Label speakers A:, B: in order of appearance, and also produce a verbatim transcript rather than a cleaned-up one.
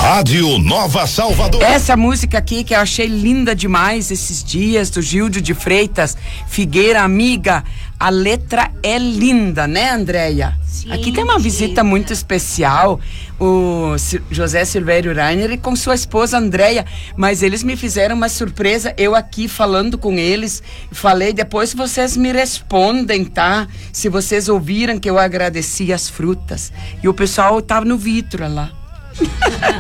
A: Rádio Nova Salvador.
B: Essa música aqui que eu achei linda demais esses dias, do Gildo de Freitas, Figueira Amiga. A letra é linda, né, Andréia?
C: Sim,
B: aqui tem uma visita
C: sim.
B: muito especial, o José Silvério Rainer com sua esposa Andréia, mas eles me fizeram uma surpresa, eu aqui falando com eles, falei, depois vocês me respondem, tá? Se vocês ouviram que eu agradeci as frutas. E o pessoal tava no vidro lá.